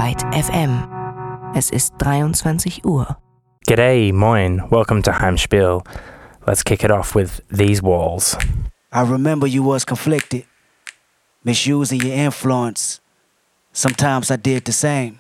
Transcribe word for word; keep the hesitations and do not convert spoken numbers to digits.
Byte F M. Es ist dreiundzwanzig Uhr. G'day, moin, welcome to Heimspiel. Let's kick it off with These Walls. I remember you was conflicted, misusing your influence. Sometimes I did the same.